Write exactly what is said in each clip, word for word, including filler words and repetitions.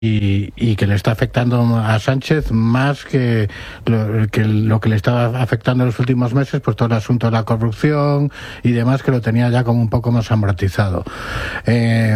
Y, y que le está afectando a Sánchez más que lo, que lo que le estaba afectando en los últimos meses, pues todo el asunto de la corrupción y demás, que lo tenía ya como un poco más amortizado. Eh,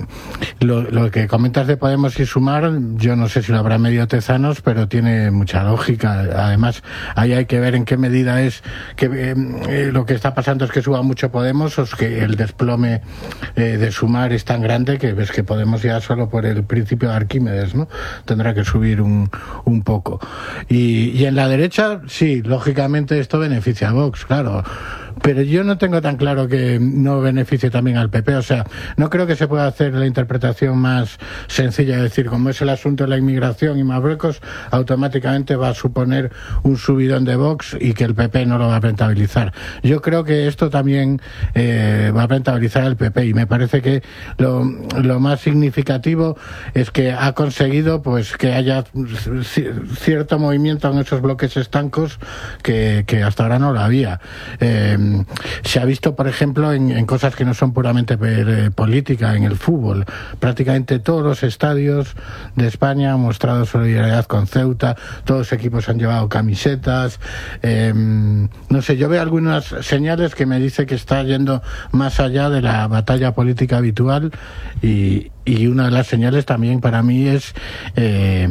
lo, lo que comentas de Podemos y Sumar, yo no sé si lo habrá medio Tezanos, pero tiene mucha lógica. Además, ahí hay que ver en qué medida es que eh, lo que está pasando es que suba mucho Podemos, o es que el desplome eh, de Sumar es tan grande que ves que Podemos ya solo por el principio de Arquímedes, ¿no? Tendrá que subir un, un poco. Y, y en la derecha, sí, lógicamente esto beneficia a Vox, claro. Pero yo no tengo tan claro que no beneficie también al P P. O sea, no creo que se pueda hacer la interpretación más sencilla, es decir, como es el asunto de la inmigración y Marruecos, automáticamente va a suponer un subidón de Vox y que el P P no lo va a rentabilizar. Yo creo que esto también eh, va a rentabilizar al P P, y me parece que lo, lo más significativo es que ha conseguido pues que haya cierto movimiento en esos bloques estancos que, que hasta ahora no lo había. Eh, se ha visto, por ejemplo, en, en cosas que no son puramente eh, política, en el fútbol. Prácticamente todos los estadios de España han mostrado solidaridad con Ceuta, todos los equipos han llevado camisetas. Eh, no sé, yo veo algunas señales que me dice que está yendo más allá de la batalla política habitual, y, y una de las señales también para mí es eh,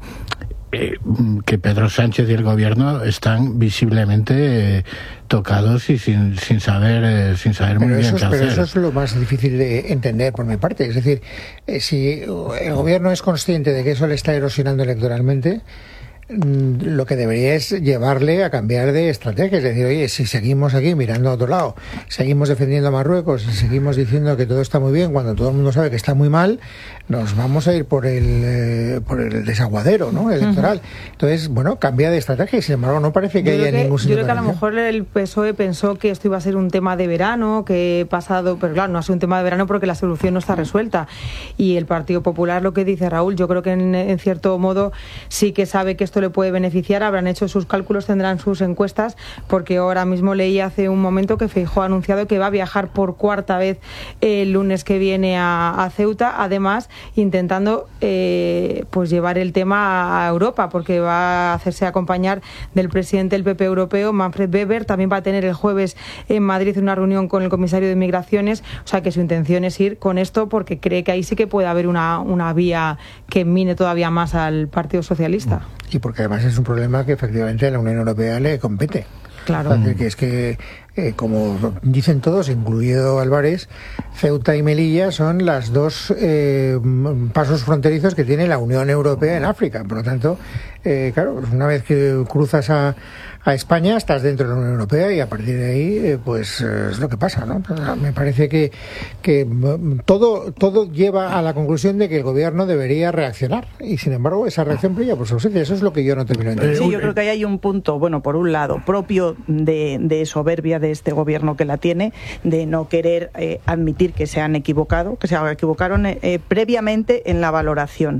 eh, que Pedro Sánchez y el gobierno están visiblemente eh, tocados y sin, sin saber eh, sin saber muy pero bien eso, qué pero hacer. Eso es lo más difícil de entender por mi parte. Es decir, eh, si el gobierno es consciente de que eso le está erosionando electoralmente, lo que debería es llevarle a cambiar de estrategia. Es decir, oye, si seguimos aquí mirando a otro lado, seguimos defendiendo a Marruecos, si seguimos diciendo que todo está muy bien cuando todo el mundo sabe que está muy mal, nos vamos a ir por el eh, por el desaguadero, ¿no?, electoral. Uh-huh. Entonces, bueno, cambia de estrategia, y sin embargo no parece que yo haya que, ningún sentido. Yo creo que a lo mejor el P S O E pensó que esto iba a ser un tema de verano, que he pasado, pero claro, no ha sido un tema de verano porque la solución no está resuelta. Y el Partido Popular, lo que dice Raúl, yo creo que en, en cierto modo sí que sabe que esto le puede beneficiar, habrán hecho sus cálculos, tendrán sus encuestas, porque ahora mismo leí hace un momento que Feijóo ha anunciado que va a viajar por cuarta vez el lunes que viene a, a Ceuta, además intentando eh, pues llevar el tema a Europa, porque va a hacerse acompañar del presidente del P P europeo, Manfred Weber. También va a tener el jueves en Madrid una reunión con el comisario de Migraciones, o sea que su intención es ir con esto, porque cree que ahí sí que puede haber una, una vía que mine todavía más al Partido Socialista. Y porque además es un problema que efectivamente a la Unión Europea le compete. Claro. Es decir, que es que, eh, como dicen todos, incluido Álvarez, Ceuta y Melilla son las dos eh, pasos fronterizos que tiene la Unión Europea en África. Por lo tanto, eh, claro, una vez que cruzas a, a España, estás dentro de la Unión Europea, y a partir de ahí, eh, pues eh, es lo que pasa, ¿no? Me parece que, que todo, todo lleva a la conclusión de que el gobierno debería reaccionar, y sin embargo esa reacción brilla por su ausencia. Eso es lo que yo no termino de entender. Sí, yo creo que ahí hay un punto, bueno, por un lado, propio de, de soberbia de este gobierno que la tiene, de no querer eh, admitir que se han equivocado, que se equivocaron eh, previamente en la valoración.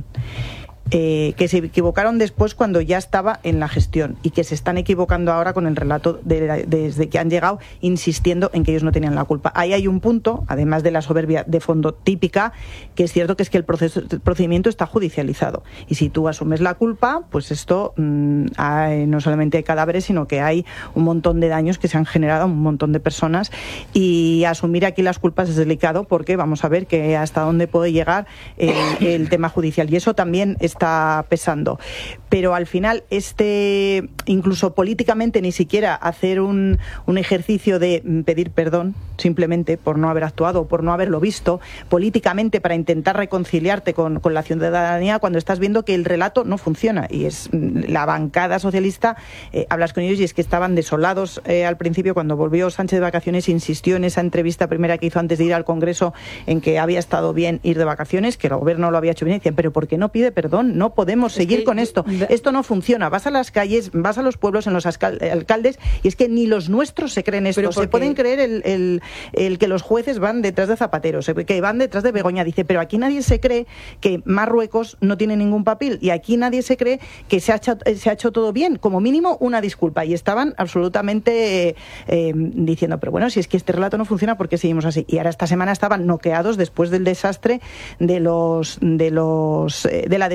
Eh, que se equivocaron después cuando ya estaba en la gestión, y que se están equivocando ahora con el relato de, de, desde que han llegado, insistiendo en que ellos no tenían la culpa. Ahí hay un punto, además de la soberbia de fondo típica, que es cierto que es que el, proceso, el procedimiento está judicializado, y si tú asumes la culpa, pues esto mmm, hay, no solamente hay cadáveres, sino que hay un montón de daños que se han generado a un montón de personas, y asumir aquí las culpas es delicado, porque vamos a ver que hasta dónde puede llegar el, el tema judicial, y eso también es está pesando. Pero al final, este, incluso políticamente, ni siquiera hacer un, un ejercicio de pedir perdón simplemente por no haber actuado o por no haberlo visto políticamente, para intentar reconciliarte con, con la ciudadanía, cuando estás viendo que el relato no funciona. Y es la bancada socialista, eh, hablas con ellos y es que estaban desolados eh, al principio. Cuando volvió Sánchez de vacaciones, insistió en esa entrevista primera que hizo antes de ir al Congreso en que había estado bien ir de vacaciones, que el gobierno lo había hecho bien, y decían, pero ¿por qué no pide perdón? razón, no podemos es seguir que, con esto. De... Esto no funciona. Vas a las calles, vas a los pueblos, en los alcaldes, y es que ni los nuestros se creen esto. Se pueden creer el, el, el que los jueces van detrás de Zapatero, que van detrás de Begoña. Dice, pero aquí nadie se cree que Marruecos no tiene ningún papel, y aquí nadie se cree que se ha hecho, se ha hecho todo bien, como mínimo una disculpa. Y estaban absolutamente eh, eh, diciendo, pero bueno, si es que este relato no funciona, ¿por qué seguimos así? Y ahora esta semana estaban noqueados después del desastre de los de los eh, de la